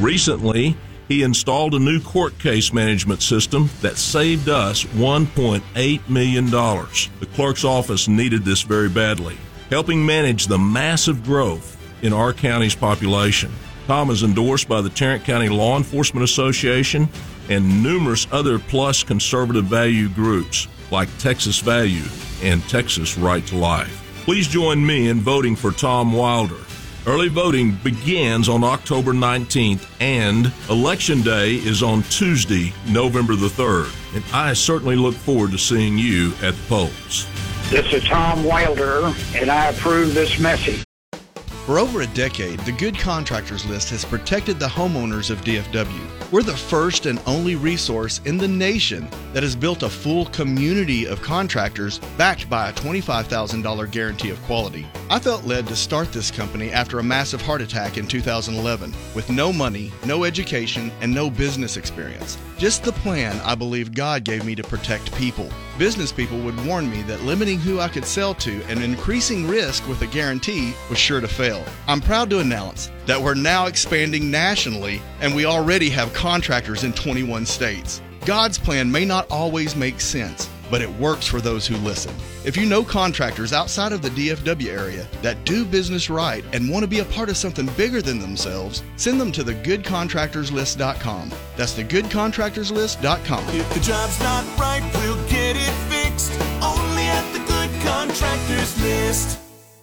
Recently, he installed a new court case management system that saved us $1.8 million. The clerk's office needed this very badly, helping manage the massive growth in our county's population. Tom is endorsed by the Tarrant County Law Enforcement Association and numerous other plus conservative value groups like Texas Value and Texas Right to Life. Please join me in voting for Tom Wilder. Early voting begins on October 19th, and Election Day is on Tuesday, November the 3rd. And I certainly look forward to seeing you at the polls. This is Tom Wilder, and I approve this message. For over a decade, the Good Contractors List has protected the homeowners of DFW. We're the first and only resource in the nation that has built a full community of contractors backed by a $25,000 guarantee of quality. I felt led to start this company after a massive heart attack in 2011 with no money, no education, and no business experience. Just the plan I believe God gave me to protect people. Business people would warn me that limiting who I could sell to and increasing risk with a guarantee was sure to fail. I'm proud to announce that we're now expanding nationally, and we already have contractors in 21 states. God's plan may not always make sense, but it works for those who listen. If you know contractors outside of the DFW area that do business right and want to be a part of something bigger than themselves, send them to thegoodcontractorslist.com. That's thegoodcontractorslist.com. If the job's not right, we'll get it fixed. Only at the Good Contractors List.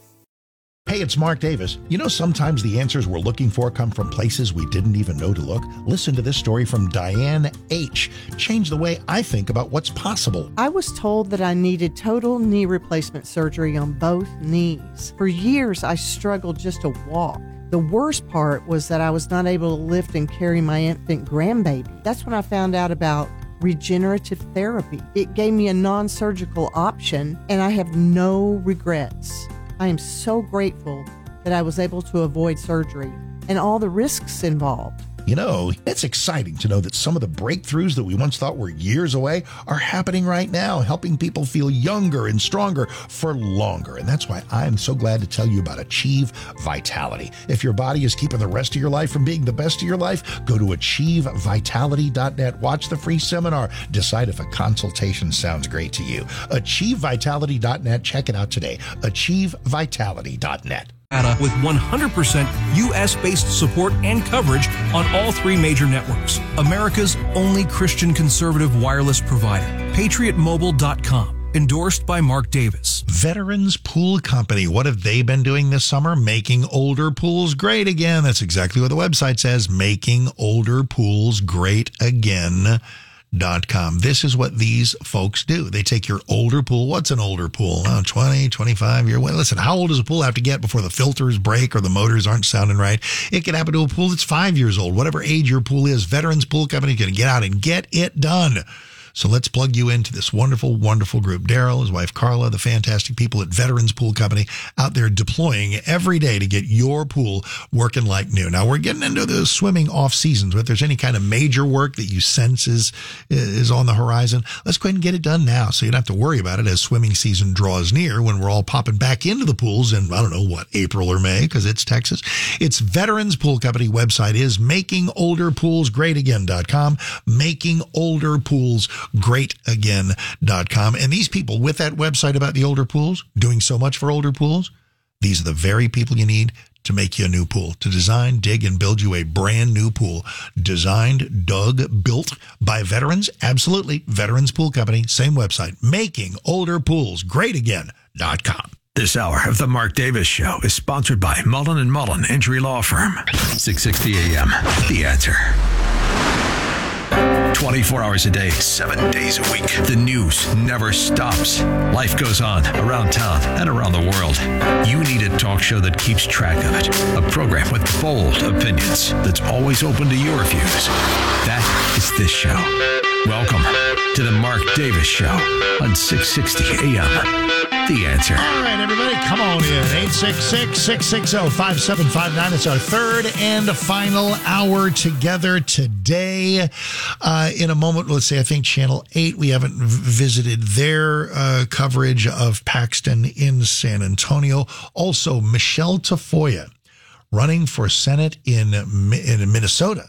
Hey, it's Mark Davis. You know, sometimes the answers we're looking for come from places we didn't even know to look. Listen to this story from Diane H. Changed the way I think about what's possible. I was told that I needed total knee replacement surgery on both knees. For years, I struggled just to walk. The worst part was that I was not able to lift and carry my infant grandbaby. That's when I found out about regenerative therapy. It gave me a non-surgical option, and I have no regrets. I am so grateful that I was able to avoid surgery and all the risks involved. You know, it's exciting to know that some of the breakthroughs that we once thought were years away are happening right now, helping people feel younger and stronger for longer. And that's why I'm so glad to tell you about Achieve Vitality. If your body is keeping the rest of your life from being the best of your life, go to achievevitality.net. Watch the free seminar. Decide if a consultation sounds great to you. Achievevitality.net. Check it out today. Achievevitality.net. With 100% U.S.-based support and coverage on all three major networks. America's only Christian conservative wireless provider. PatriotMobile.com. Endorsed by Mark Davis. Veterans Pool Company. What have they been doing this summer? Making older pools great again. That's exactly what the website says. Making older pools great again. .com. This is what these folks do. They take your older pool. What's an older pool? 20, 25 year. Well, listen, how old does a pool have to get before the filters break or the motors aren't sounding right? It could happen to a pool that's 5 years old. Whatever age your pool is, Veterans Pool Company is going to get out and get it done. So let's plug you into this wonderful, wonderful group. Daryl, his wife Carla, the fantastic people at Veterans Pool Company out there deploying every day to get your pool working like new. Now, we're getting into the swimming off seasons. But if there's any kind of major work that you sense is on the horizon, let's go ahead and get it done now so you don't have to worry about it as swimming season draws near when we're all popping back into the pools in, I don't know, what, April or May, because it's Texas. It's Veterans Pool Company. Website is makingolderpoolsgreatagain.com. makingolderpoolsgreatagain.com. And these people with that website about the older pools, doing so much for older pools, these are the very people you need to make you a new pool, to design, dig, and build you a brand new pool. Designed, dug, built by veterans. Absolutely. Veterans Pool Company. Same website. makingolderpoolsgreatagain.com. This hour of the Mark Davis Show is sponsored by Mullen & Mullen Injury Law Firm. 660 AM. The Answer. 24 hours a day, 7 days a week. The news never stops. Life goes on around town and around the world. You need a talk show that keeps track of it. A program with bold opinions that's always open to your views. That is this show. Welcome to the Mark Davis Show on 660 AM. The Answer. All right, everybody, come on in. 866-660-5759. It's our third and final hour together today. In a moment, let's say, I think Channel 8, we haven't visited their coverage of Paxton in San Antonio. Also, Michelle Tafoya, running for Senate in Minnesota.